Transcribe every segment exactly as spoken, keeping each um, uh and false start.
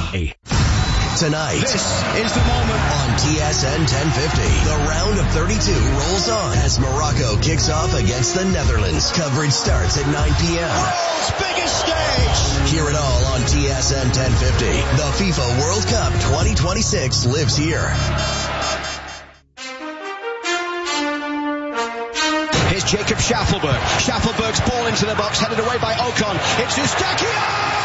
Tonight, this is the moment on T S N ten fifty. The round of thirty-two rolls on as Morocco kicks off against the Netherlands. Coverage starts at nine p.m. World's biggest stage. Hear it all on T S N ten fifty. The FIFA World Cup twenty twenty-six lives here. Here's Jacob Schaffelberg. Schaffelberg's ball into the box, headed away by Ocon. It's Eustáquio!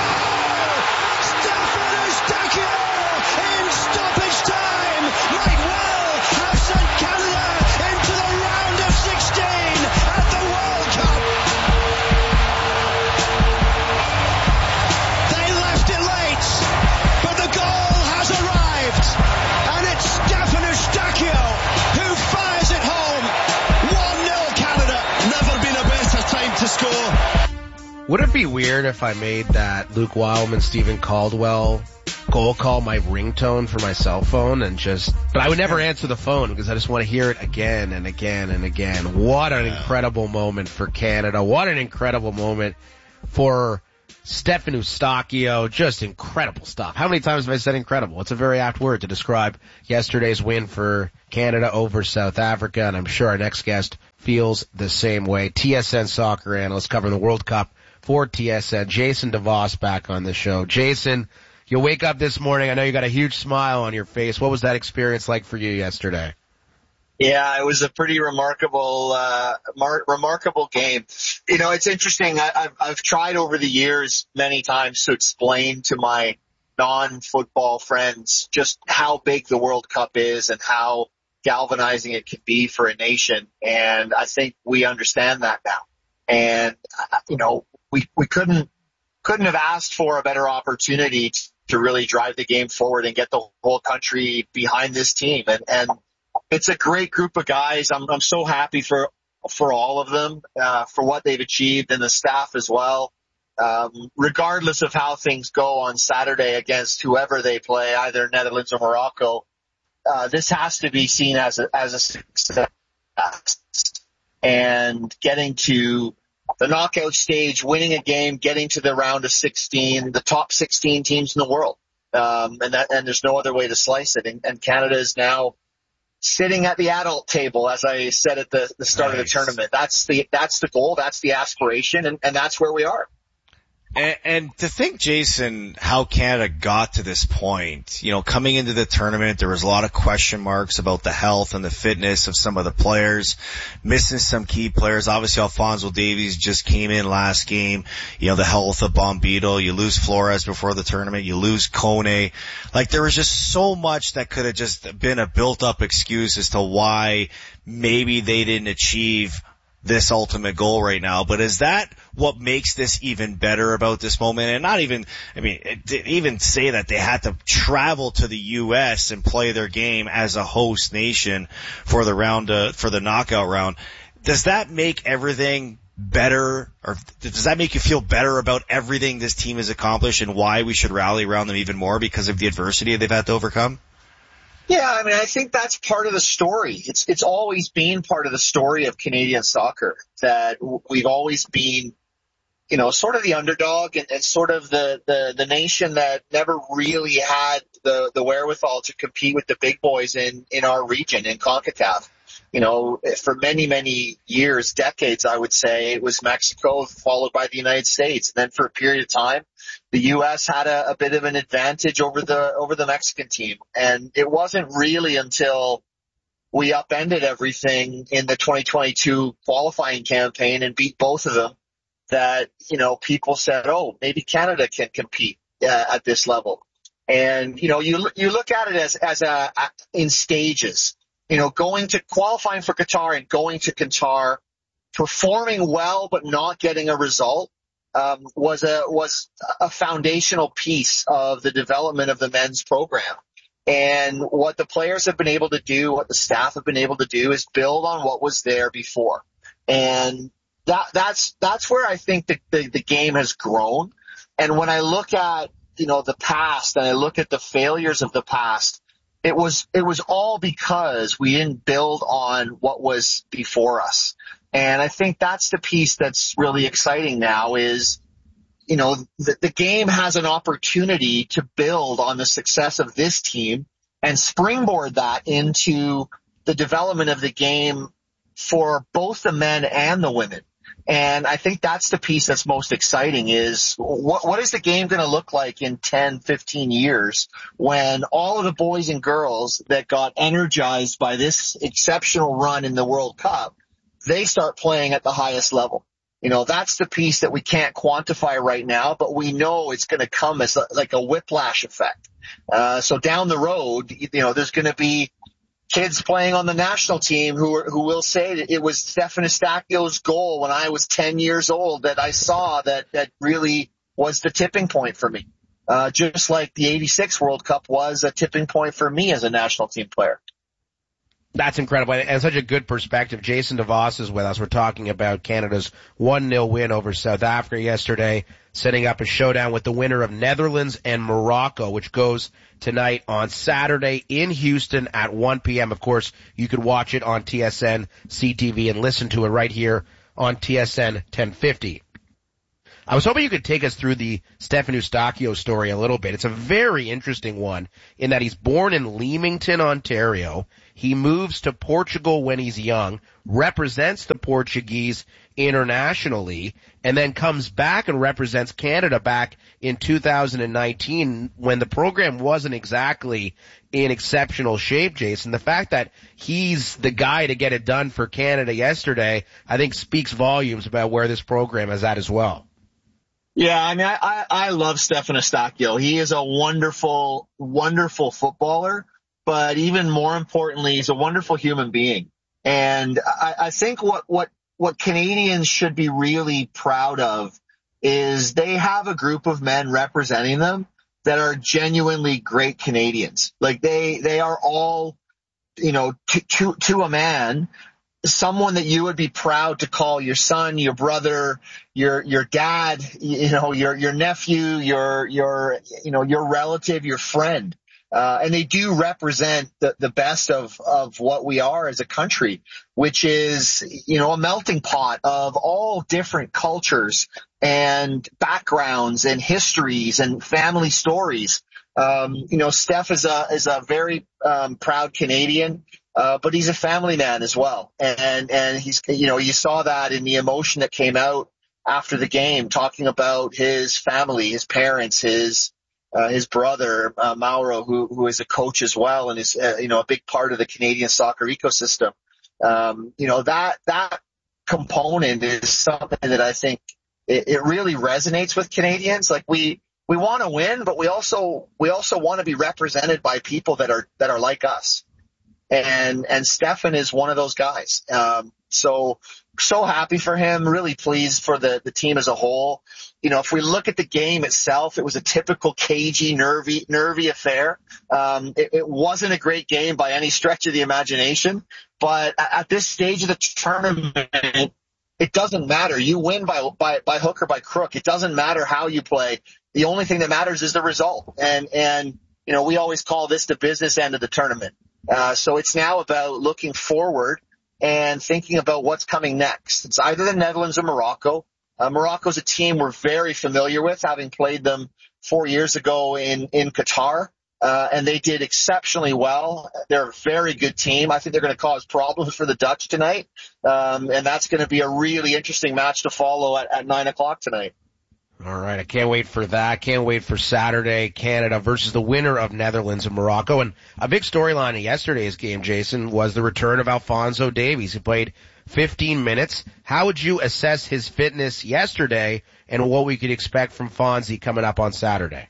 Stefan Eustáquio! In stoppage time, might well have sent Canada into the round of sixteen at the World Cup. They left it late, but the goal has arrived, and it's Stefan Eustáquio who fires it home. one nil Canada. Never been a better time to score. Would it be weird if I made that Luke Wildman, Stephen Caldwell goal call my ringtone for my cell phone and just, but I would never answer the phone because I just want to hear it again and again and again. What an incredible moment for Canada. What an incredible moment for Stefan Eustáquio. Just incredible stuff. How many times have I said incredible? It's a very apt word to describe yesterday's win for Canada over South Africa, and I'm sure our next guest feels the same way. T S N soccer analyst covering the World Cup for T S N, Jason DeVos, back on the show. Jason, you wake up this morning, I know you got a huge smile on your face. What was that experience like for you yesterday? Yeah, it was a pretty remarkable, uh, mar- remarkable game. You know, it's interesting. I, I've, I've tried over the years many times to explain to my non-football friends just how big the World Cup is and how galvanizing it can be for a nation. And I think we understand that now. And, uh, you know, we, we couldn't, couldn't have asked for a better opportunity to, to really drive the game forward and get the whole country behind this team. And, and it's a great group of guys. I'm, I'm so happy for, for all of them, uh, for what they've achieved, and the staff as well. Um, regardless of how things go on Saturday against whoever they play, either Netherlands or Morocco, uh, this has to be seen as a, as a success. And getting to the knockout stage, winning a game, getting to the round of sixteen, the top sixteen teams in the world. Um, and that, and there's no other way to slice it. And, and Canada is now sitting at the adult table, as I said at the, the start nice. of the tournament. That's the, that's the goal. That's the aspiration. And, and that's where we are. And, and to think, Jason, how Canada got to this point, you know, coming into the tournament, there was a lot of question marks about the health and the fitness of some of the players, missing some key players. Obviously, Alphonso Davies just came in last game. You know, the health of Bombito. You lose Flores before the tournament. You lose Kone. Like, there was just so much that could have just been a built-up excuse as to why maybe they didn't achieve this ultimate goal right now. But is that what makes this even better about this moment? And not even, I mean, it didn't even say that they had to travel to the U S and play their game as a host nation for the round, uh, for the knockout round. Does that make everything better, or does that make you feel better about everything this team has accomplished and why we should rally around them even more because of the adversity they've had to overcome? Yeah, I mean, I think that's part of the story. It's it's always been part of the story of Canadian soccer, that we've always been, you know, sort of the underdog and, and sort of the, the, the nation that never really had the, the wherewithal to compete with the big boys in, in our region, in CONCACAF. You know, for many, many years, decades, I would say, it was Mexico followed by the United States. And then for a period of time, the U S had a, a bit of an advantage over the, over the Mexican team. And it wasn't really until we upended everything in the twenty twenty-two qualifying campaign and beat both of them that, you know, people said, oh, maybe Canada can compete uh, at this level. And, you know, you, you look at it as, as a, in stages. You know, going to qualifying for Qatar and going to Qatar, performing well but not getting a result, um, was a was a foundational piece of the development of the men's program. And what the players have been able to do, what the staff have been able to do, is build on what was there before. And that that's that's where I think the the, the game has grown. And when I look at, you know, the past and I look at the failures of the past, It was, it was all because we didn't build on what was before us. And I think that's the piece that's really exciting now is, you know, the, the game has an opportunity to build on the success of this team and springboard that into the development of the game for both the men and the women. And I think that's the piece that's most exciting is what, what is the game going to look like in ten, fifteen years when all of the boys and girls that got energized by this exceptional run in the World Cup, they start playing at the highest level. You know, that's the piece that we can't quantify right now, but we know it's going to come as a, like a whiplash effect. Uh, so down the road, you know, there's going to be kids playing on the national team who are, who will say that it was Stefan Eustáquio's goal when I was ten years old that I saw that, that really was the tipping point for me. Uh, just like the eighty-six World Cup was a tipping point for me as a national team player. That's incredible, and such a good perspective. Jason DeVos is with us. We're talking about Canada's one nil win over South Africa yesterday, setting up a showdown with the winner of Netherlands and Morocco, which goes tonight on Saturday in Houston at one p.m. Of course, you could watch it on T S N C T V and listen to it right here on T S N ten fifty. I was hoping you could take us through the Stefan Eustáquio story a little bit. It's a very interesting one in that he's born in Leamington, Ontario. He moves to Portugal when he's young, represents the Portuguese internationally, and then comes back and represents Canada back in two thousand nineteen when the program wasn't exactly in exceptional shape, Jason. The fact that he's the guy to get it done for Canada yesterday, I think speaks volumes about where this program is at as well. Yeah, I mean, I, I, I love Stefan Eustáquio. He is a wonderful, wonderful footballer, but even more importantly, he's a wonderful human being. And I, I think what, what, what Canadians should be really proud of is they have a group of men representing them that are genuinely great Canadians. Like they, they are all, you know, to, to, to a man, someone that you would be proud to call your son, your brother, your, your dad, you know, your, your nephew, your, your, you know, your relative, your friend. Uh, and they do represent the, the best of, of what we are as a country, which is, you know, a melting pot of all different cultures and backgrounds and histories and family stories. Um, you know, Steph is a, is a very, um, proud Canadian. Uh, but he's a family man as well. And, and he's, you know, you saw that in the emotion that came out after the game, talking about his family, his parents, his, uh, his brother, uh, Mauro, who, who is a coach as well and is, uh, you know, a big part of the Canadian soccer ecosystem. Um, you know, that, that component is something that I think it, it really resonates with Canadians. Like we, we want to win, but we also, we also want to be represented by people that are, that are like us. And, and Stefan is one of those guys. Um, so, so happy for him, really pleased for the, the team as a whole. You know, if we look at the game itself, it was a typical cagey, nervy, nervy affair. Um, it, it wasn't a great game by any stretch of the imagination, but at this stage of the tournament, it doesn't matter. You win by, by, by hook or by crook. It doesn't matter how you play. The only thing that matters is the result. And, and, you know, we always call this the business end of the tournament. Uh, so it's now about looking forward and thinking about what's coming next. It's either the Netherlands or Morocco. Uh, Morocco's a team we're very familiar with, having played them four years ago in, in Qatar. Uh, and they did exceptionally well. They're a very good team. I think they're going to cause problems for the Dutch tonight. Um, and that's going to be a really interesting match to follow at, at nine o'clock tonight. All right, I can't wait for that. Can't wait for Saturday, Canada versus the winner of Netherlands and Morocco. And a big storyline in yesterday's game, Jason, was the return of Alphonso Davies. He played fifteen minutes. How would you assess his fitness yesterday and what we could expect from Fonzie coming up on Saturday?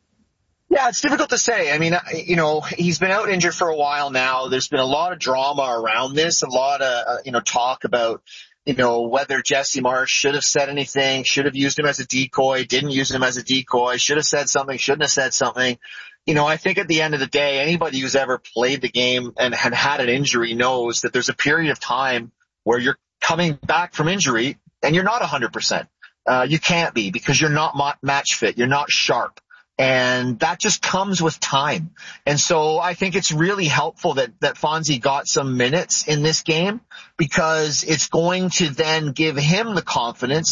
Yeah, it's difficult to say. I mean, you know, he's been out injured for a while now. There's been a lot of drama around this, a lot of, uh, you know, talk about, you know, whether Jesse Marsch should have said anything, should have used him as a decoy, didn't use him as a decoy, should have said something, shouldn't have said something. You know, I think at the end of the day, anybody who's ever played the game and had had an injury knows that there's a period of time where you're coming back from injury and you're not one hundred percent. Uh, you can't be because you're not match fit. You're not sharp. And that just comes with time. And so I think it's really helpful that, that Fonzie got some minutes in this game because it's going to then give him the confidence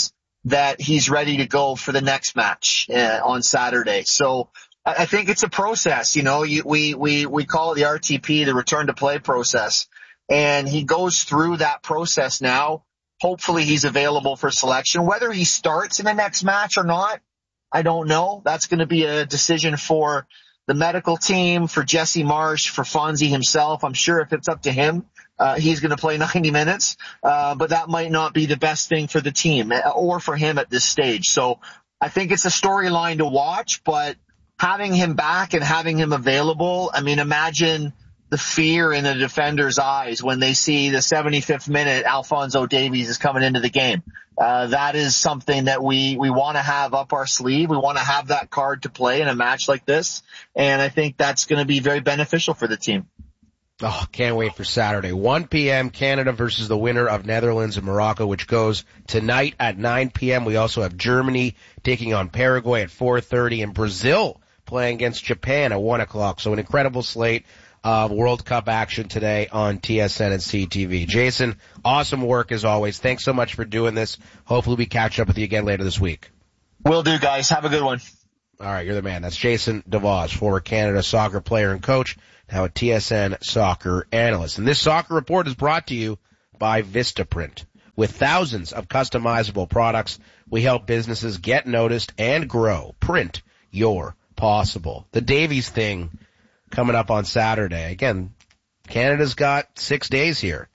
that he's ready to go for the next match uh, on Saturday. So I, I think it's a process. You know, you, we, we, we call it the R T P, the return to play process. And he goes through that process now. Hopefully he's available for selection. Whether he starts in the next match or not, I don't know. That's going to be a decision for the medical team, for Jesse Marsch, for Fonzie himself. I'm sure if it's up to him, uh, he's going to play ninety minutes. Uh, but that might not be the best thing for the team or for him at this stage. So I think it's a storyline to watch, but having him back and having him available, I mean, imagine the fear in the defenders' eyes when they see the seventy-fifth minute Alphonso Davies is coming into the game. Uh, that is something that we, we want to have up our sleeve. We want to have that card to play in a match like this. And I think that's going to be very beneficial for the team. Oh, can't wait for Saturday. one p.m. Canada versus the winner of Netherlands and Morocco, which goes tonight at nine p.m. We also have Germany taking on Paraguay at four thirty and Brazil playing against Japan at one o'clock. So an incredible slate of World Cup action today on T S N and C T V. Jason, awesome work as always. Thanks so much for doing this. Hopefully we catch up with you again later this week. Will do, guys. Have a good one. All right, you're the man. That's Jason DeVos, former Canada soccer player and coach, now a T S N soccer analyst. And this soccer report is brought to you by Vistaprint. With thousands of customizable products, we help businesses get noticed and grow. Print your possible. The Davies thing coming up on Saturday. Again, Canada's got six days here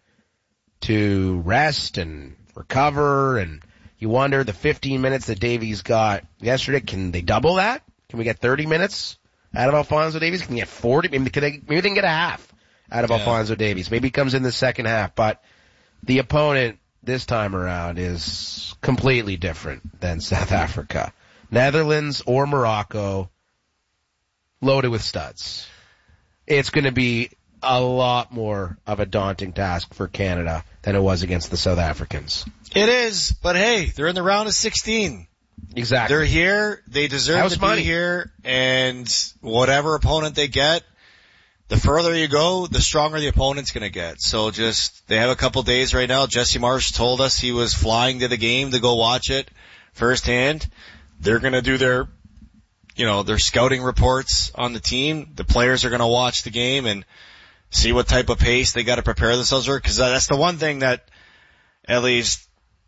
to rest and recover, and you wonder the fifteen minutes that Davies got yesterday, can they double that? Can we get thirty minutes out of Alphonso Davies? Can we get forty? Maybe, can they, maybe they can get a half out of yeah. Alphonso Davies. Maybe he comes in the second half, but the opponent this time around is completely different than South Africa. Netherlands or Morocco, loaded with studs. It's going to be a lot more of a daunting task for Canada than it was against the South Africans. It is, but hey, they're in the round of sixteen. Exactly. They're here. They deserve House to money. be here, and whatever opponent they get, the further you go, the stronger the opponent's going to get. So just, they have a couple days right now. Jesse Marsch told us he was flying to the game to go watch it firsthand. They're going to do their you know, their scouting reports on the team. The players are going to watch the game and see what type of pace they got to prepare themselves for. Because that's the one thing that, at least,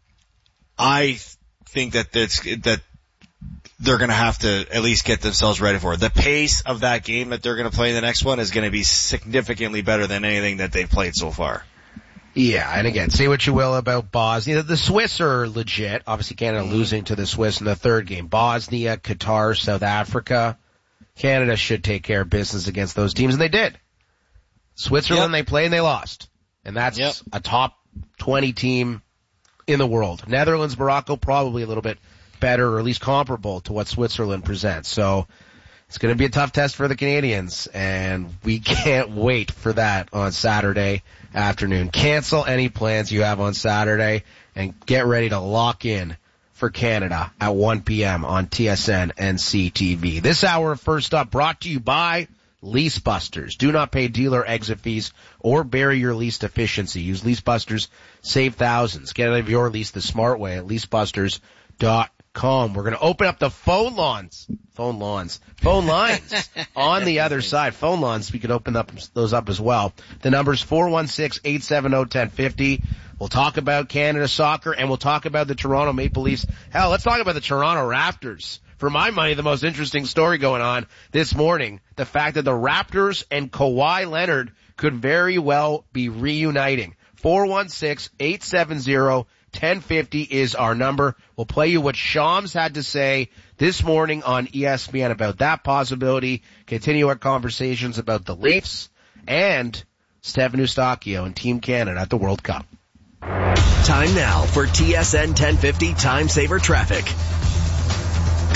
I think that that's, that they're going to have to at least get themselves ready for. The pace of that game that they're going to play in the next one is going to be significantly better than anything that they've played so far. Yeah, and again, say what you will about Bosnia. The Swiss are legit. Obviously, Canada mm-hmm. losing to the Swiss in the third game. Bosnia, Qatar, South Africa. Canada should take care of business against those teams, and they did. Switzerland, yep. they played and they lost. And that's yep. a top twenty team in the world. Netherlands, Morocco, probably a little bit better, or at least comparable to what Switzerland presents. So it's going to be a tough test for the Canadians, and we can't wait for that on Saturday afternoon. Cancel any plans you have on Saturday and get ready to lock in for Canada at one p.m. on T S N and C T V. This hour of First Up brought to you by Lease Busters. Do not pay dealer exit fees or bury your lease deficiency. Use Lease Busters, save thousands. Get out of your lease the smart way at lease busters dot com. We're going to open up the phone lawns, phone lawns, phone lines on the other side. Phone lawns, we could open up those up as well. The number's four one six, eight seven zero, one zero five zero. We'll talk about Canada soccer, and we'll talk about the Toronto Maple Leafs. Hell, let's talk about the Toronto Raptors. For my money, the most interesting story going on this morning, the fact that the Raptors and Kawhi Leonard could very well be reuniting. four one six, eight seven zero, one zero five zero is our number. We'll play you what Shams had to say this morning on E S P N about that possibility, continue our conversations about the Leafs, and Stefan Eustáquio and Team Canada at the World Cup. Time now for T S N ten fifty Time Saver Traffic.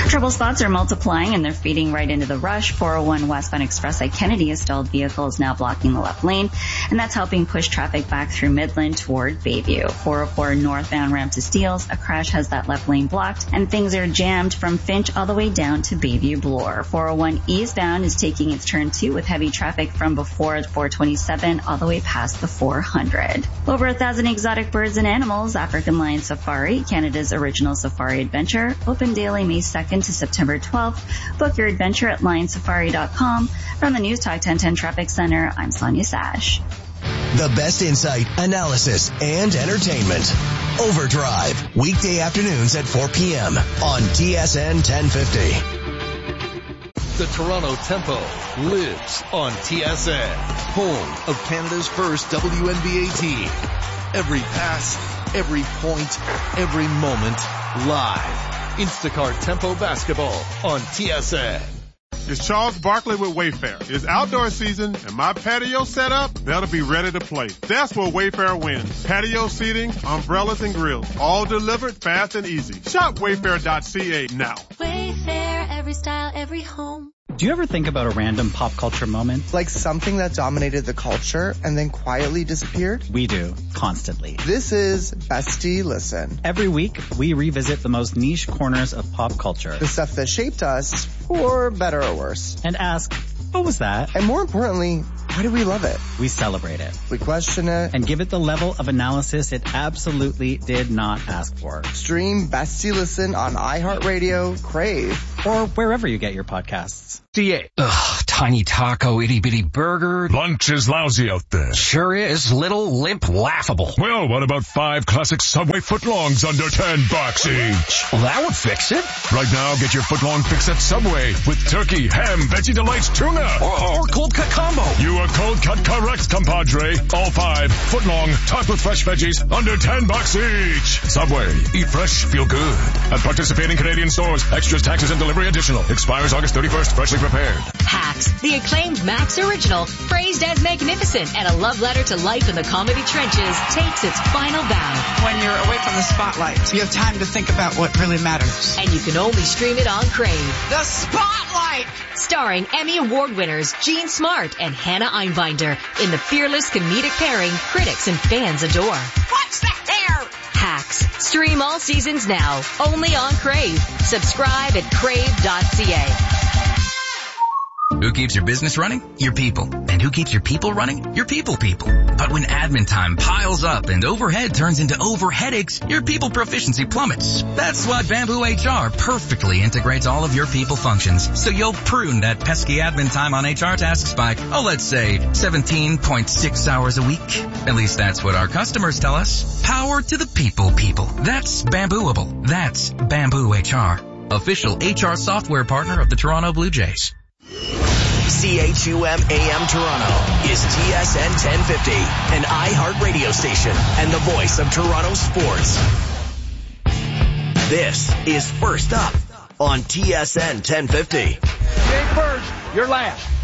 Trouble spots are multiplying and they're feeding right into the rush. four oh one westbound Express at Kennedy, a stalled vehicle is now blocking the left lane, and that's helping push traffic back through Midland toward Bayview. four oh four northbound ramp to Steeles, a crash has that left lane blocked, and things are jammed from Finch all the way down to Bayview Bloor. four oh one eastbound is taking its turn too, with heavy traffic from before four twenty-seven all the way past the four hundred. Over a thousand exotic birds and animals, African Lion Safari, Canada's original safari adventure, open daily May second to September twelfth. Book your adventure at lion safari dot com. From the News Talk ten ten Traffic Center, I'm Sonia Sash. The best insight, analysis, and entertainment. Overdrive, weekday afternoons at four p.m. on T S N ten fifty. The Toronto Tempo lives on T S N, home of Canada's first W N B A team. Every pass, every point, every moment, live. Instacart Tempo Basketball on T S N. It's Charles Barkley with Wayfair. It's outdoor season and my patio setup better be ready to play. That's where Wayfair wins. Patio seating, umbrellas and grills, all delivered fast and easy. Shop wayfair dot c a now. Wayfair, every style, every home. Do you ever think about a random pop culture moment? Like something that dominated the culture and then quietly disappeared? We do, constantly. This is Bestie Listen. Every week, we revisit the most niche corners of pop culture. The stuff that shaped us, for better or worse. And ask, what was that? And more importantly, why do we love it? We celebrate it. We question it. And give it the level of analysis it absolutely did not ask for. Stream Bestie Listen on iHeartRadio, Crave, or wherever you get your podcasts. C A. Ugh, tiny taco, itty bitty burger. Lunch is lousy out there. Sure is. Little, limp, laughable. Well, what about five classic Subway footlongs under ten bucks each? Well, that would fix it. Right now, get your footlong fix at Subway with turkey, ham, veggie delights, tuna. Or, or cold cut combo. You are cold cut correct, compadre. All five footlong, topped with fresh veggies, under ten bucks each. Subway. Eat fresh, feel good. At participating Canadian stores. Extras, taxes, and delivery additional. Expires August thirty-first. Freshly prepared. Hacks, the acclaimed Max original, praised as magnificent and a love letter to life in the comedy trenches, takes its final bow. When you're away from the spotlight, you have time to think about what really matters. And you can only stream it on Crave. The Spotlight! Starring Emmy Award winners Jean Smart and Hannah Einbinder in the fearless comedic pairing critics and fans adore. What's that there? Hacks. Stream all seasons now, only on Crave. Subscribe at crave dot c a. Who keeps your business running? Your people. And who keeps your people running? Your people people. But when admin time piles up and overhead turns into over headaches, your people proficiency plummets. That's why Bamboo H R perfectly integrates all of your people functions, so you'll prune that pesky admin time on H R tasks by, oh, let's say, seventeen point six hours a week. At least that's what our customers tell us. Power to the people people. That's Bambooable. That's Bamboo H R. Official H R software partner of the Toronto Blue Jays. C H U M A M Toronto is T S N ten fifty, an iHeart radio station and the voice of Toronto sports. This is First Up on T S N ten fifty. Jake Burge, you're last.